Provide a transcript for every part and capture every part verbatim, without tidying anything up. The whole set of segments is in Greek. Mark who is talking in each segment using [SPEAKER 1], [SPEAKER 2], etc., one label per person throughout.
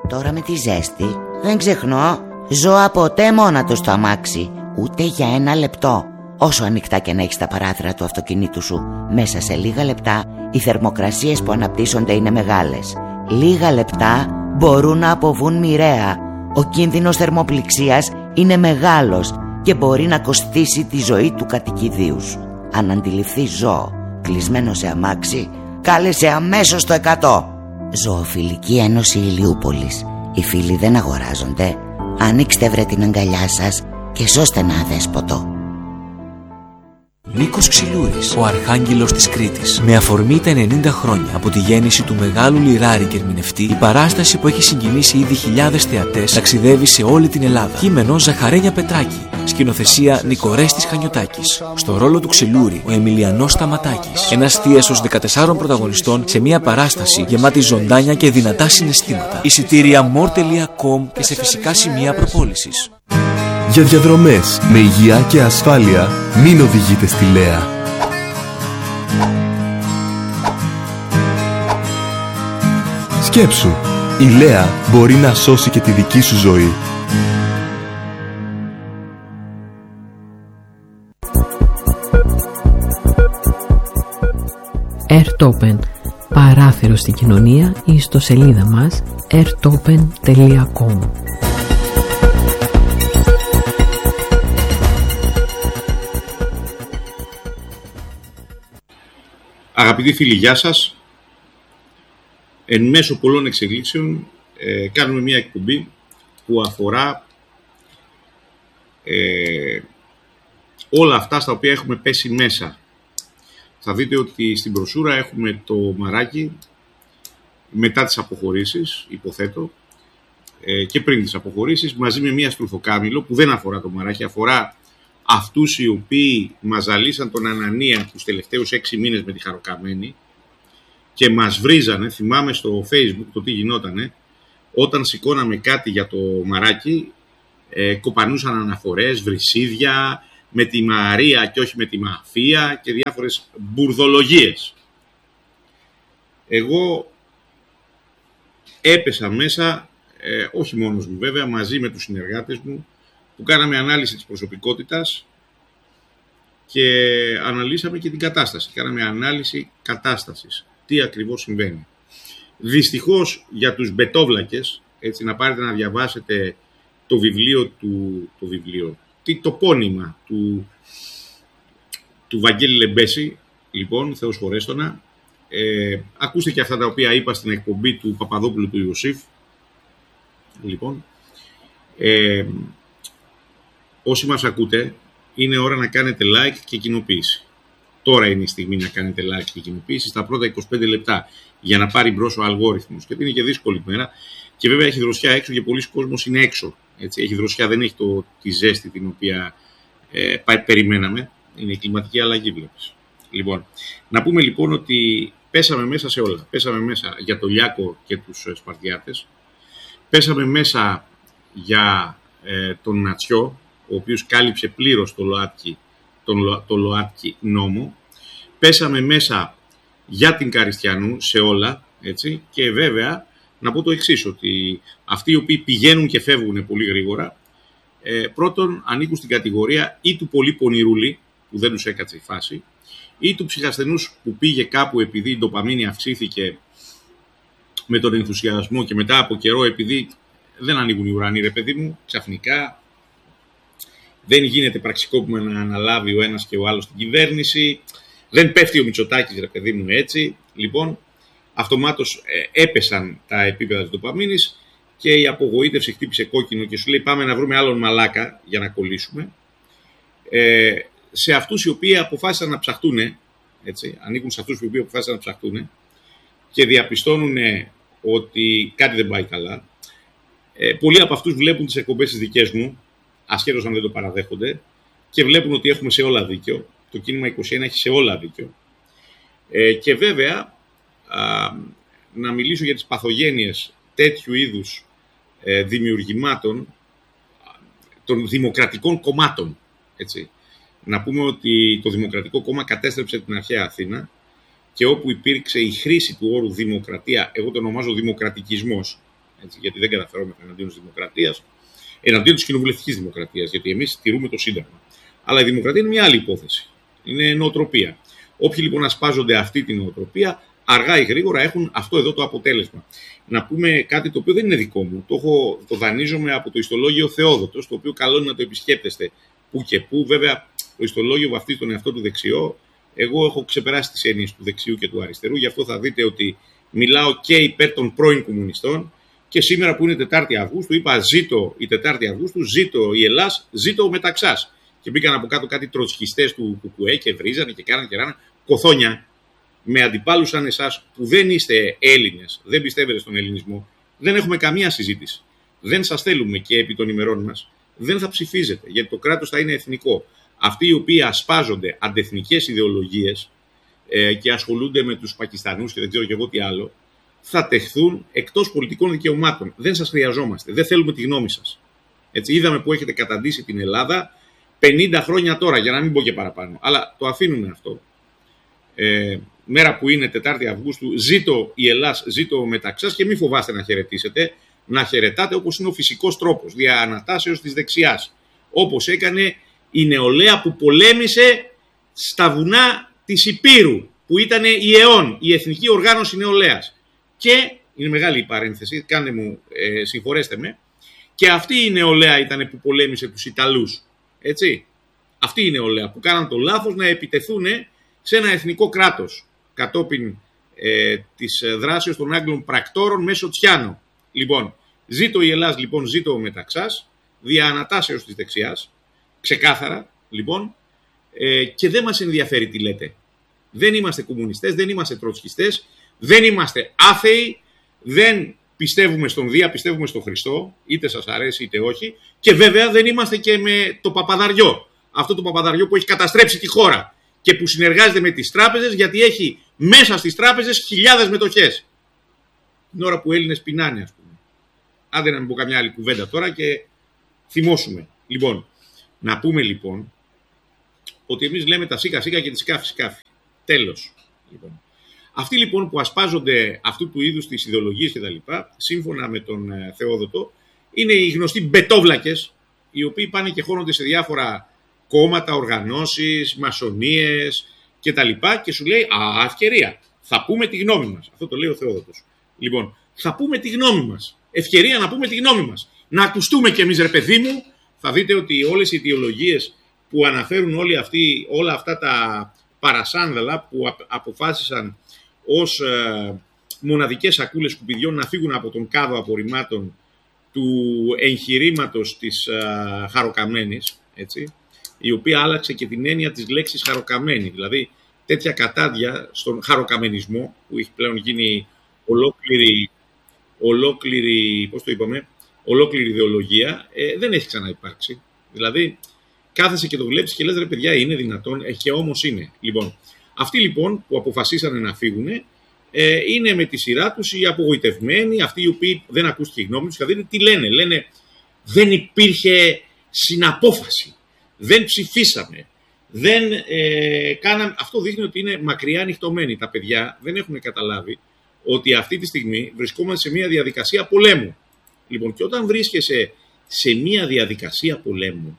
[SPEAKER 1] Τώρα με τη ζέστη δεν ξεχνώ ζώα ποτέ μόνα του στο αμάξι, ούτε για ένα λεπτό. Όσο ανοιχτά και να έχεις τα παράθυρα του αυτοκινήτου σου, μέσα σε λίγα λεπτά οι θερμοκρασίες που αναπτύσσονται είναι μεγάλες. Λίγα λεπτά μπορούν να αποβούν μοιραία. Ο κίνδυνος θερμοπληξίας είναι μεγάλος και μπορεί να κοστίσει τη ζωή του κατοικιδίου σου. Αν αντιληφθείς ζώο κλεισμένο σε αμάξι, κάλεσε αμέσως το εκατό. Ζωοφιλική Ένωση Ηλιούπολης. Οι φίλοι δεν αγοράζονται. Ανοίξτε βρε την αγκαλιά σας και σώστε ένα αδέσποτο.
[SPEAKER 2] Νίκος Ξυλούρης, ο Αρχάγγελος της Κρήτης. Με αφορμή τα ενενήντα χρόνια από τη γέννηση του μεγάλου λιράρη και ερμηνευτή, η παράσταση που έχει συγκινήσει ήδη χιλιάδες θεατές ταξιδεύει σε όλη την Ελλάδα. Κείμενο Ζαχαρένια Πετράκη. Σκηνοθεσία Νικορέστης Χανιωτάκης. Στο ρόλο του Ξυλούρη, ο Εμιλιανός Σταματάκης. Ένας θίασος δεκατεσσάρων πρωταγωνιστών σε μια παράσταση γεμάτη ζωντάνια και δυνατά συναισθήματα. Εισιτήρια μορ τελεία κομ και σε φυσικά σημεία προπόλησης.
[SPEAKER 3] Για διαδρομές με υγεία και ασφάλεια, μην οδηγείτε στη Λέα. Σκέψου, η Λέα μπορεί να σώσει και τη δική σου ζωή.
[SPEAKER 4] Airtopen, παράθυρο στην κοινωνία, ή στο σελίδα μας airtopen τελεία com.
[SPEAKER 5] Αγαπητοί φίλοι, γεια σας. Εν μέσω πολλών εξελίξεων ε, κάνουμε μια εκπομπή που αφορά ε, όλα αυτά στα οποία έχουμε πέσει μέσα. Θα δείτε ότι στην μπροσούρα έχουμε το μαράκι μετά τις αποχωρήσεις, υποθέτω, ε, και πριν τις αποχωρήσεις, μαζί με μια στρουθοκάμιλο που δεν αφορά το μαράκι, αφορά αυτούς οι οποίοι μας ζαλίσαν τον Ανανία τους τελευταίους έξι μήνες με τη Χαροκαμένη και μας βρίζανε. Θυμάμαι στο Facebook το τι γινότανε όταν σηκώναμε κάτι για το μαράκι, ε, κοπανούσαν αναφορές, βρυσίδια, με τη Μαρία και όχι με τη Μαφία και διάφορες μπουρδολογίες. Εγώ έπεσα μέσα, ε, όχι μόνος μου βέβαια, μαζί με τους συνεργάτες μου, που κάναμε ανάλυση της προσωπικότητας και αναλύσαμε και την κατάσταση. Κάναμε ανάλυση κατάστασης. Τι ακριβώς συμβαίνει. Δυστυχώς για τους μπετόβλακες, έτσι, να πάρετε να διαβάσετε το βιβλίο του, το βιβλίο, τι τοπώνυμα του, του Βαγγέλη Λεμπέση, λοιπόν, Θεός χωρέστονα. Ε, ακούστε και αυτά τα οποία είπα στην εκπομπή του Παπαδόπουλου του Ιωσήφ. Λοιπόν, ε, όσοι μας ακούτε, είναι ώρα να κάνετε like και κοινοποίηση. Τώρα είναι η στιγμή να κάνετε like και κοινοποίηση στα πρώτα είκοσι πέντε λεπτά για να πάρει μπρος ο αλγόριθμος. Γιατί είναι και δύσκολη μέρα. Και βέβαια έχει δροσιά έξω και πολλοί κόσμος είναι έξω. Έτσι, έχει δροσιά, δεν έχει το, τη ζέστη την οποία ε, περιμέναμε. Είναι η κλιματική αλλαγή, βλέπεις. Λοιπόν, να πούμε λοιπόν ότι πέσαμε μέσα σε όλα. Πέσαμε μέσα για το Λιάκο και τους ε, Σπαρτιάτες. Πέσαμε μέσα για ε, τον Νατσιό, ο οποίος κάλυψε πλήρως το ΛΟΑΤΚΙ, τον, το ΛΟΑΤΚΙ νόμο. Πέσαμε μέσα για την Καριστιανού σε όλα, έτσι, και βέβαια να πω το εξής, ότι αυτοί οι οποίοι πηγαίνουν και φεύγουν πολύ γρήγορα, ε, πρώτον ανήκουν στην κατηγορία ή του πολύ πονηρούλη, που δεν τους έκατσε η φάση, ή του ψυχασθενούς που πήγε κάπου επειδή η ντοπαμίνη αυξήθηκε με τον ενθουσιασμό και μετά από καιρό επειδή δεν ανοίγουν οι ουρανοί, ρε παιδί μου, ξαφνικά δεν γίνεται πραξικόπημα να αναλάβει ο ένας και ο άλλος την κυβέρνηση, δεν πέφτει ο Μητσοτάκης, ρε παιδί μου, έτσι. Λοιπόν, αυτομάτως ε, έπεσαν τα επίπεδα της ντοπαμίνης και η απογοήτευση χτύπησε κόκκινο και σου λέει πάμε να βρούμε άλλον μαλάκα για να κολλήσουμε. Ε, σε αυτούς οι οποίοι αποφάσισαν να ψαχτούν, έτσι, ανήκουν σε αυτούς οι οποίοι αποφάσισαν να ψαχτούν και διαπιστώνουν ότι κάτι δεν πάει καλά. Ε, πολλοί από αυτούς βλέπουν τις εκπομπές τις δικές μου, ασχέτως αν δεν το παραδέχονται, και βλέπουν ότι έχουμε σε όλα δίκιο. Το κίνημα είκοσι ένα έχει σε όλα δίκιο. Ε, και βέβαια, α, να μιλήσω για τις παθογένειες τέτοιου είδους ε, δημιουργημάτων των δημοκρατικών κομμάτων. Έτσι. Να πούμε ότι το Δημοκρατικό Κόμμα κατέστρεψε την αρχαία Αθήνα και όπου υπήρξε η χρήση του όρου δημοκρατία, εγώ το ονομάζω δημοκρατικισμός, Έτσι, γιατί δεν καταφερόμαστε εναντίον της δημοκρατίας, εναντίον της κοινοβουλευτικής δημοκρατίας, γιατί εμείς τηρούμε το Σύνταγμα. Αλλά η δημοκρατία είναι μια άλλη υπόθεση. Είναι νοοτροπία. Όποιοι λοιπόν ασπάζονται αυτή την νοοτροπία, αργά ή γρήγορα έχουν αυτό εδώ το αποτέλεσμα. Να πούμε κάτι το οποίο δεν είναι δικό μου. Το, έχω, το δανείζομαι από το ιστολόγιο Θεόδοτος, το οποίο καλό είναι να το επισκέπτεστε που και που. Βέβαια, το ιστολόγιο βαφτίζει τον εαυτό του δεξιό. Εγώ έχω ξεπεράσει τις έννοιες του δεξιού και του αριστερού. Γι' αυτό θα δείτε ότι μιλάω και υπέρ των πρώην κομμουνιστών. Και σήμερα που είναι Τετάρτη Αυγούστου, είπα ζήτω η Τετάρτη Αυγούστου, ζήτω η Ελλάς, ζήτω ο Μεταξάς. Και μπήκαν από κάτω κάτι τροτσκιστές του Κουκουέ και βρίζανε και κάνανε και ράνανε κοθόνια. Με αντιπάλους σαν εσάς που δεν είστε Έλληνες, δεν πιστεύετε στον ελληνισμό, δεν έχουμε καμία συζήτηση. Δεν σας θέλουμε και επί των ημερών μας. Δεν θα ψηφίζετε, γιατί το κράτος θα είναι εθνικό. Αυτοί οι οποίοι ασπάζονται αντεθνικές ιδεολογίες ε, και ασχολούνται με τους Πακιστανούς και δεν ξέρω και εγώ τι άλλο, θα τεχθούν εκτός πολιτικών δικαιωμάτων. Δεν σας χρειαζόμαστε. Δεν θέλουμε τη γνώμη σας. Έτσι, είδαμε που έχετε καταντήσει την Ελλάδα πενήντα χρόνια τώρα, για να μην πω και παραπάνω. Αλλά το αφήνουμε αυτό. Ε, μέρα που είναι Τετάρτη Αυγούστου, ζήτω η Ελλάς, ζήτω ο Μεταξάς και μην φοβάστε να χαιρετήσετε. Να χαιρετάτε όπως είναι ο φυσικός τρόπος, δια ανατάσεως της δεξιάς. Όπως έκανε η νεολαία που πολέμησε στα βουνά της Υπήρου, που ήταν η ΕΟΝ, η Εθνική Οργάνωση Νεολαίας. Και, είναι μεγάλη η παρένθεση, κάντε μου, ε, συγχωρέστε με, και αυτή η νεολαία ήταν που πολέμησε τους Ιταλούς. Έτσι. Αυτή η νεολαία που κάναν το λάθος να επιτεθούν σε ένα εθνικό κράτος κατόπιν ε, της δράσεως των Άγγλων πρακτόρων μέσω Τσιάνο. Λοιπόν, ζήτω η Ελλάς, λοιπόν, ζήτω ο Μεταξάς, δια ανατάσεως της δεξιάς, ξεκάθαρα, λοιπόν, ε, και δεν μας ενδιαφέρει τι λέτε. Δεν είμαστε κομμουνιστές, δεν είμαστε τροτσκιστές, δεν είμαστε άθεοι, δεν πιστεύουμε στον Δία, πιστεύουμε στον Χριστό, είτε σας αρέσει είτε όχι, και βέβαια δεν είμαστε και με το παπαδαριό, αυτό το παπαδαριό που έχει καταστρέψει τη χώρα και που συνεργάζεται με τις τράπεζες, γιατί έχει μέσα στις τράπεζες χιλιάδες μετοχές. Την ώρα που Έλληνες πεινάνε, ας πούμε. Άντε να μην πω καμιά άλλη κουβέντα τώρα και θυμώσουμε. Λοιπόν, να πούμε λοιπόν ότι εμείς λέμε τα σίκα σίκα και τη σκάφη σκάφη. Τέλος. Λοιπόν. Αυτοί λοιπόν που ασπάζονται αυτού του είδους τις ιδεολογίες και τα λοιπά, σύμφωνα με τον ε, Θεόδοτο, είναι οι γνωστοί μπετόβλακες, οι οποίοι πάνε και χώνονται σε διάφορα κόμματα, οργανώσεις, μασονίες και τα λοιπά και σου λέει «Α, ευκαιρία, θα πούμε τη γνώμη μας». Αυτό το λέει ο Θεόδοτος. Λοιπόν, θα πούμε τη γνώμη μας. Ευκαιρία να πούμε τη γνώμη μας. Να ακουστούμε κι εμείς, ρε παιδί μου. Θα δείτε ότι όλες οι αιτιολογίες που αναφέρουν όλοι αυτοί, όλα αυτά τα παρασάνδαλα που αποφάσισαν ως ε, μοναδικές σακούλες σκουπιδιών να φύγουν από τον κάδο απορριμμάτων του εγχειρήματος της ε, χαροκαμένης, έτσι, η οποία άλλαξε και την έννοια της λέξης χαροκαμένη. Δηλαδή τέτοια κατάδια στον χαροκαμενισμό που έχει πλέον γίνει ολόκληρη, ολόκληρη, πώς το είπαμε, ολόκληρη ιδεολογία, ε, δεν έχει ξαναυπάρξει. Δηλαδή κάθεσαι και το βλέπεις και λες ρε παιδιά είναι δυνατόν, ε, και όμως είναι. Λοιπόν, αυτοί λοιπόν που αποφασίσανε να φύγουν ε, είναι με τη σειρά τους οι απογοητευμένοι, αυτοί οι οποίοι δεν ακούστηκε η γνώμη τους. Δηλαδή τι λένε, λένε δεν υπήρχε συναπόφαση, δεν ψηφίσαμε, δεν ε, κάναμε. Αυτό δείχνει ότι είναι μακριά ανοιχτωμένοι. Τα παιδιά δεν έχουν καταλάβει ότι αυτή τη στιγμή βρισκόμαστε σε μια διαδικασία πολέμου. Λοιπόν, και όταν βρίσκεσαι σε μια διαδικασία πολέμου,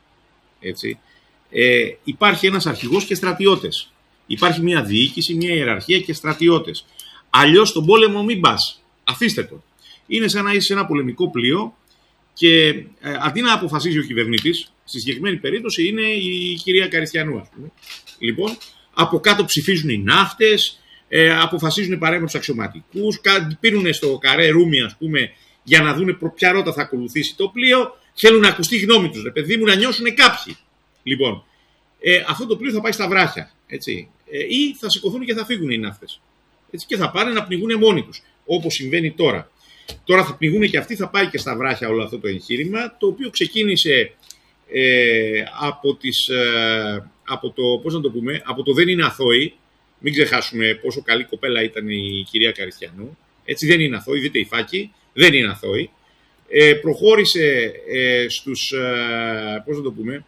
[SPEAKER 5] έτσι, ε, υπάρχει ένας αρχηγός και στρατιώτες. Υπάρχει μια διοίκηση, μια ιεραρχία και στρατιώτες. Αλλιώς στον πόλεμο μην πας. Αφήστε το. Είναι σαν να είσαι σε ένα πολεμικό πλοίο και ε, αντί να αποφασίζει ο κυβερνήτης, στη συγκεκριμένη περίπτωση είναι η κυρία Καριστιανού, ας πούμε. Λοιπόν, από κάτω ψηφίζουν οι ναύτες, ε, αποφασίζουν παρέμβαση τους αξιωματικούς, πίνουν στο καρέ ρούμι, ας πούμε, για να δουν ποια ρότα θα ακολουθήσει το πλοίο. Θέλουν να ακουστεί η γνώμη τους, ρε παιδί μου, να νιώσουν κάποιοι. Λοιπόν, ε, αυτό το πλοίο θα πάει στα βράχια, έτσι. Ε, ή θα σηκωθούν και θα φύγουν οι ναύτες. Έτσι, και θα πάνε να πνιγούν μόνοι τους, όπως συμβαίνει τώρα. Τώρα θα πνιγούν και αυτοί, θα πάει και στα βράχια όλο αυτό το εγχείρημα, το οποίο ξεκίνησε ε, από, τις, ε, από το, πώς να το πούμε, από το δεν είναι αθώοι. Μην ξεχάσουμε πόσο καλή κοπέλα ήταν η κυρία Καριστιανού. Έτσι, δεν είναι αθώοι, δείτε η φάκη, δεν είναι αθώοι. Ε, προχώρησε ε, στους, ε, πώς να το πούμε,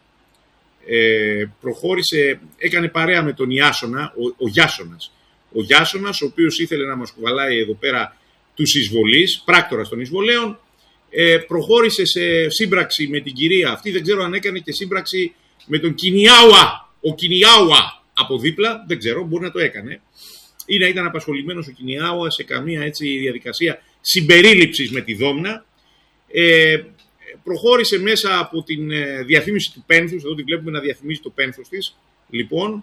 [SPEAKER 5] ε, προχώρησε, έκανε παρέα με τον Ιάσονα, ο, ο Γιάσονας. Ο Γιάσονας, ο οποίος ήθελε να μας κουβαλάει εδώ πέρα τους εισβολείς, πράκτορας των εισβολέων, ε, προχώρησε σε σύμπραξη με την κυρία αυτή, δεν ξέρω αν έκανε και σύμπραξη με τον Κινιάουα, ο Κινιάουα από δίπλα, δεν ξέρω, μπορεί να το έκανε, ή να ήταν απασχολημένος ο Κινιάουα σε καμία έτσι διαδικασία συμπερίληψης με τη Δόμνα. Ε, προχώρησε μέσα από την ε, διαφήμιση του πένθους, εδώ τη βλέπουμε να διαφημίζει το πένθος της, λοιπόν,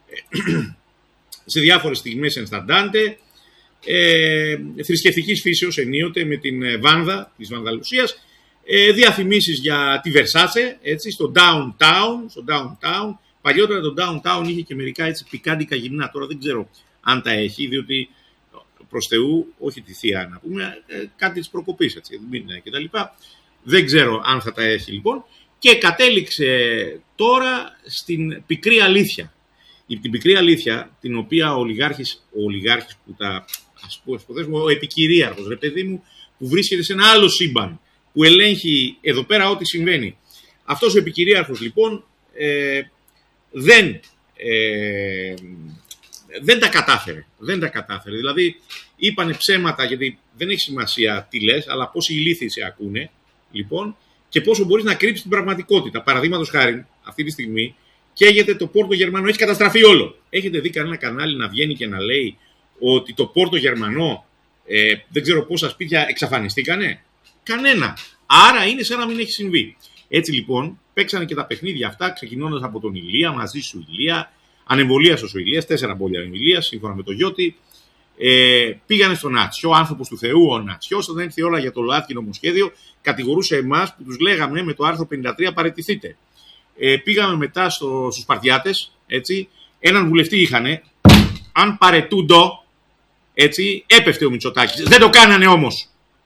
[SPEAKER 5] σε διάφορες στιγμές ενσταντάντε, ε, θρησκευτικής φύσεως ενίοτε με την ε, Βάνδα της Βανδαλουσίας, ε, διαφημίσεις για τη Versace, έτσι, στο downtown, στο downtown. Παλιότερα το downtown είχε και μερικά έτσι πικάντικα γυμνά, τώρα δεν ξέρω αν τα έχει, διότι προς Θεού, όχι τη θεία να πούμε, ε, κάτι της προκοπής, έτσι, και τα λοιπά. Δεν ξέρω αν θα τα έχει λοιπόν. Και κατέληξε τώρα στην πικρή αλήθεια. Η, την πικρή αλήθεια, την οποία ο ολιγάρχης, ο ολιγάρχης που τα, ας πω, ας πω, ο επικυρίαρχος, ρε παιδί μου, που βρίσκεται σε ένα άλλο σύμπαν, που ελέγχει εδώ πέρα ό,τι συμβαίνει. Αυτός ο επικυρίαρχος λοιπόν ε, δεν, ε, δεν τα κατάφερε. Δεν τα κατάφερε. Δηλαδή είπανε ψέματα, γιατί δεν έχει σημασία τι λες, αλλά πόσοι ηλίθιοι σε ακούνε, λοιπόν, και πόσο μπορείς να κρύψεις την πραγματικότητα. Παραδείγματος χάρη, αυτή τη στιγμή καίγεται το Πόρτο Γερμανό, έχει καταστραφεί όλο. Έχετε δει κανένα κανάλι να βγαίνει και να λέει ότι το Πόρτο Γερμανό, ε, δεν ξέρω πόσα σπίτια εξαφανιστήκανε? Κανένα. Άρα είναι σαν να μην έχει συμβεί. Έτσι λοιπόν, παίξανε και τα παιχνίδια αυτά, ξεκινώντας από τον Ηλία, μαζί σου Ηλία, ανεμβολίασος ο Ηλίας, τέσσερα μπόλια ο Ηλίας, σύμφωνα με το Γιώτη. Ε, πήγανε στον Νατσιό, άνθρωπος του Θεού, ο Νατσιός, όταν ήρθε όλα για το ΛΟΑΤΚΙ νομοσχέδιο, κατηγορούσε εμάς που τους λέγαμε με το άρθρο πενήντα τρία παραιτηθείτε. Ε, πήγαμε μετά στο, στους Σπαρτιάτες, έτσι, έναν βουλευτή είχανε, αν παρετούντο, έτσι, έπεφτε ο Μητσοτάκης. Δεν το κάνανε όμως.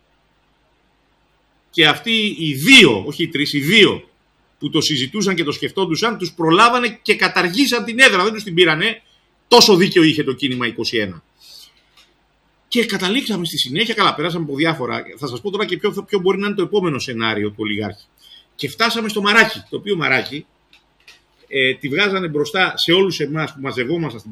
[SPEAKER 5] Και αυτοί οι δύο, όχι οι τρεις, οι δύο που το συζητούσαν και το σκεφτόντουσαν, τους προλάβανε και καταργήσαν την έδρα, δεν τους την πήρανε. Τόσο δίκαιο είχε το κίνημα είκοσι ένα. Και καταλήξαμε στη συνέχεια, καλά, περάσαμε από διάφορα. Θα σας πω τώρα και ποιο, ποιο μπορεί να είναι το επόμενο σενάριο του ολιγάρχη. Και φτάσαμε στο Μαράκι, το οποίο Μαράκι ε, τη βγάζανε μπροστά σε όλους εμάς που μαζευόμασταν στην